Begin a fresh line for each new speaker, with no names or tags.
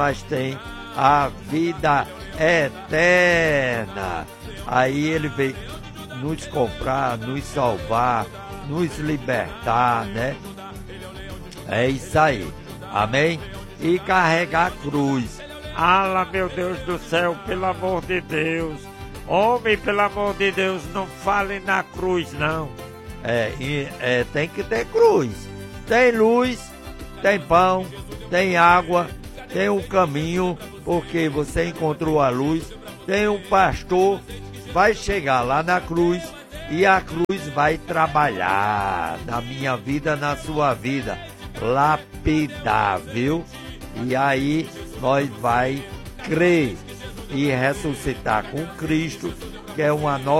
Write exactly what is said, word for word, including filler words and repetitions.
mas tem a vida eterna. Aí ele veio nos comprar, nos salvar, nos libertar, né? É isso aí, amém? E carregar a cruz.
Ala, meu Deus do céu, pelo amor de Deus. Homem, pelo amor de Deus, não fale na cruz, não.
É, e, é, tem que ter cruz. Tem luz, tem pão, tem água, tem um caminho, porque você encontrou a luz. Tem um pastor, vai chegar lá na cruz e a cruz vai trabalhar na minha vida, na sua vida, lapidar, viu? E aí nós vai crer e ressuscitar com Cristo, que é uma nova